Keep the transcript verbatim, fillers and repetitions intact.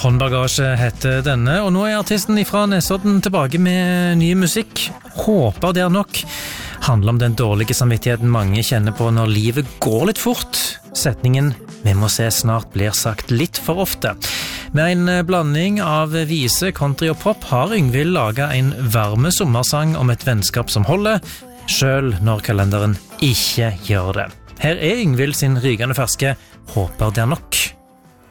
Håndbagasje heter denne, og nå er artisten fra Nesodden tilbake med ny musikk. Håper det er nok. Handler om den dårlige samvittigheten mange kjenner på når livet går litt fort. Setningen «Vi må se snart» blir sagt litt for ofte. Med en blanding av vise, country og pop har Yngvild laget en varme sommersang om et vennskap som holder, selv når kalenderen ikke gjør det. Her er Yngvild sin rygende ferske «Håper det er nok».